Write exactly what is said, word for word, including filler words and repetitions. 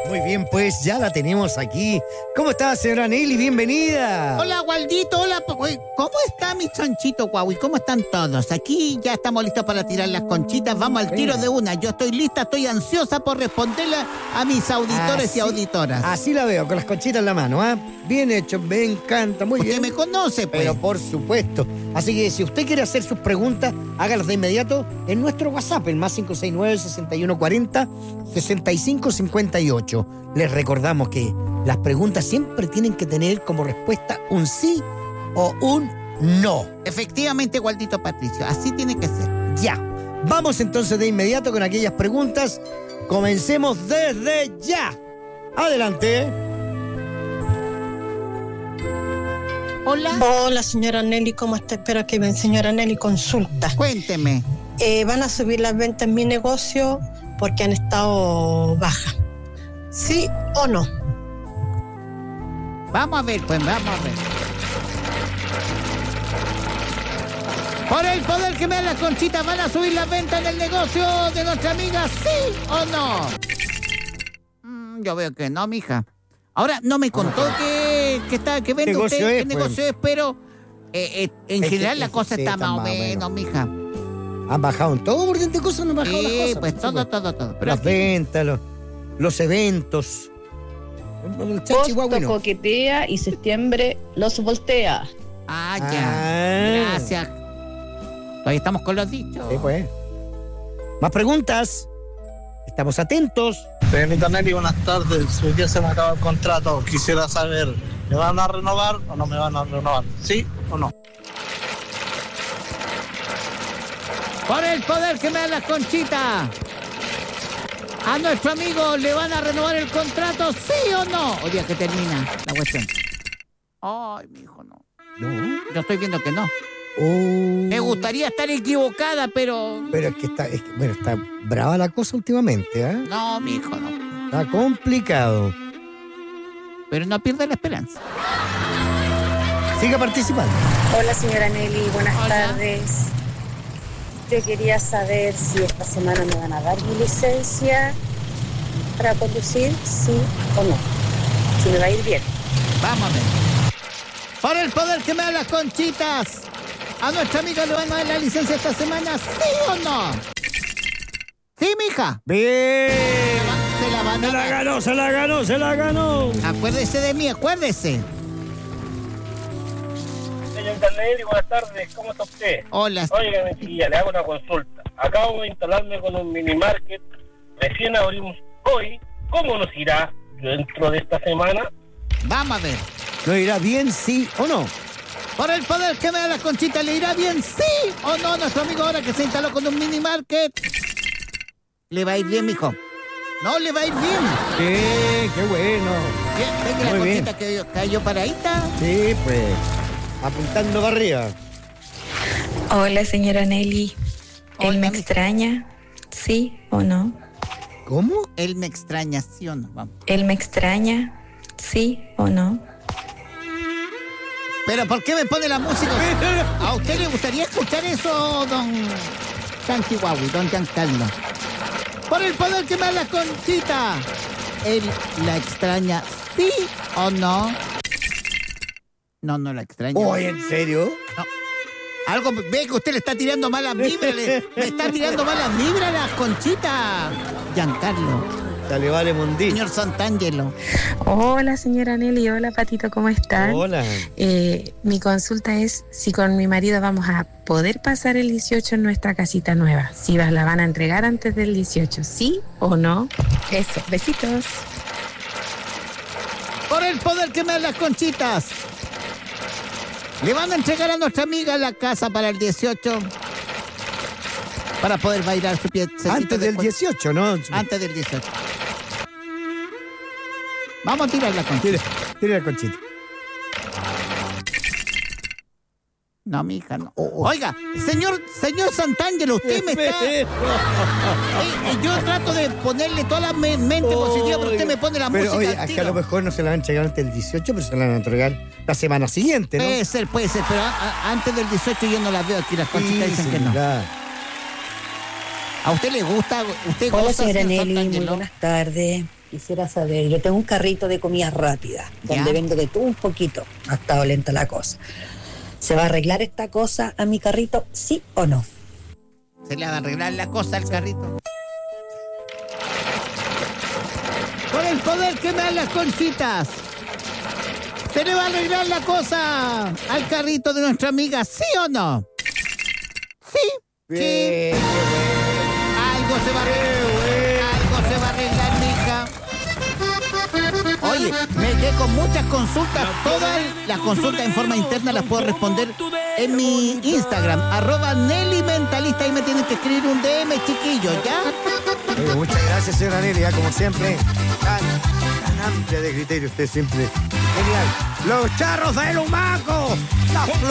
Muy bien, pues ya la tenemos aquí. ¿Cómo está, señora Nelly? Bienvenida. Hola, Waldito, hola. ¿Cómo está mi chanchito, Guau? ¿Cómo están todos? Aquí ya estamos listos para tirar las conchitas. Vamos al tiro de una. Yo estoy lista, estoy ansiosa por responderle a mis auditores así, y auditoras. Así la veo, con las conchitas en la mano, ¿ah? ¿eh? Bien hecho, me encanta, muy Usted bien. me conoce, pues. Pero por supuesto. Así que si usted quiere hacer sus preguntas, hágalas de inmediato en nuestro WhatsApp, el más cinco seis nueve, seis uno cuatro cero, seis cinco cinco ocho. Les recordamos que las preguntas siempre tienen que tener como respuesta un sí o un no. Efectivamente, Waldito Patricio, así tiene que ser. Ya. Vamos entonces de inmediato con aquellas preguntas. Comencemos desde ya. Adelante. Hola. Hola, señora Nelly, ¿cómo está? Espero que bien, señora Nelly, consulta. Cuénteme. Eh, ¿Van a subir las ventas en mi negocio porque han estado bajas? ¿Sí o no? Vamos a ver, pues, vamos a ver. Por el poder que me dan las conchitas, ¿van a subir las ventas en el negocio de nuestra amiga, sí o no? Mm, yo veo que no, mija. Ahora, no me contó que, que, está, que vende negocio usted, es, qué negocio pues. es, pero eh, eh, en Es general que- la es cosa que está sí, más o está más o menos, menos. mija. Han bajado en todo, por dentro de cosas no han bajado Sí, las cosas. pues por todo, supuesto. todo, todo. Pero Las aquí- ventas, los, los eventos. El chachi guagüino. Agosto coquetea y septiembre los voltea. Ah, ya. Ah. Gracias. Todavía estamos con los dichos. Sí, pues. Más preguntas. Estamos atentos. Señorita Nelly, buenas tardes. Hoy día se me acaba el contrato. Quisiera saber, ¿me van a renovar o no me van a renovar? ¿Sí o no? Por el poder que me dan las conchitas. A nuestro amigo le van a renovar el contrato, ¿sí o no? O día que termina la cuestión. Ay, mi hijo, no. No. Yo estoy viendo que no. Oh. Me gustaría estar equivocada, pero... Pero es que está, es que, bueno, está brava la cosa últimamente, ¿ah? ¿eh? No, mi hijo, no. Está complicado. Pero no pierda la esperanza. Siga participando. Hola, señora Nelly, buenas Hola. tardes. Yo quería saber si esta semana me van a dar mi licencia para conducir, sí o no. Si me va a ir bien. Vamos a ver. Por el poder que me dan las conchitas. A nuestra amiga le van a dar la licencia esta semana, ¿sí o no? Sí, mija. Bien. Se la van a Se la dar. ganó, se la ganó, se la ganó. Acuérdese de mí, acuérdese. Señorita Nelly, buenas tardes, ¿cómo está usted? Hola. Oiga, mi chiquilla, le hago una consulta. Acabo de instalarme con un mini market, recién abrimos hoy. ¿Cómo nos irá dentro de esta semana? Vamos a ver. ¿Lo irá bien, sí o no? Por el poder que me da las conchitas, ¿le irá bien, sí o no? Nuestro amigo ahora que se instaló con un mini market. ¿Le va a ir bien, mijo? No, le va a ir bien. Sí, qué bueno. Bien, ve que la Muy bien. conchita que cayó paradita. Sí, pues. Apuntando para arriba. Hola, señora Nelly. ¿Él Hola, me mi- extraña? ¿Sí o no? ¿Cómo? Él me extraña, ¿sí o no? Vamos. ¿Él me extraña? ¿Sí o no? Pero ¿por qué me pone la música? ¿A usted le gustaría escuchar eso, don Santihuahui, don Giancarlo? Por el poder que me da la conchita. ¿Él la extraña, sí o no? No, no la extraña. Oye, ¿en serio? Algo, ve que usted le está tirando malas vibras, le, le está tirando malas vibras a las conchitas, Giancarlo. Dale, vale, Mundí. Señor Santangelo. Hola, señora Nelly. Hola, Patito, ¿cómo están? Hola. Eh, mi consulta es si con mi marido vamos a poder pasar el dieciocho en nuestra casita nueva. Si la van a entregar antes del dieciocho, ¿sí o no? Eso, besitos. Por el poder que me dan las conchitas. Le van a entregar a nuestra amiga la casa para el dieciocho. Para poder bailar su pie. Antes del dieciocho, ¿no? Antes del dieciocho. Vamos a tirar la conchita. Tira, tira la conchita. No, mija, no. Oh, oh. Oiga, señor, señor Santangelo, usted me está... Eh, eh, yo trato de ponerle toda la me- mente positiva, pero usted me pone la Pero música oye, al es que a tiro. lo mejor no se la van a entregar antes del dieciocho, pero se la van a entregar la semana siguiente, ¿no? Puede ser, puede ser, pero a- a- antes del dieciocho yo no las veo aquí, las conchitas Sí, dicen sí, que no. claro. ¿A usted le gusta? ¿Usted Hola, goza, señora señor Nelly, muy Santangelo? buenas tardes. quisiera saber, yo tengo un carrito de comida rápida, donde vendo de todo un poquito, ha estado lenta la cosa. ¿Se va a arreglar esta cosa a mi carrito, sí o no? ¿Se le va a arreglar la cosa al carrito? Por el poder que me dan las conchitas, ¿se le va a arreglar la cosa al carrito de nuestra amiga, sí o no? Sí, Bien, sí. Algo se va a arreglar, algo se va a arreglar, mija. Oye, me quedé con muchas consultas, todas las consultas en forma interna las puedo responder en mi Instagram, arroba Nelly Mentalista, ahí me tienen que escribir un D M, chiquillos, ¿ya? Oye, muchas gracias, señora Nelly, ya, como siempre, tan, tan amplia de criterio, usted siempre. Genial. Los charros del humaco. La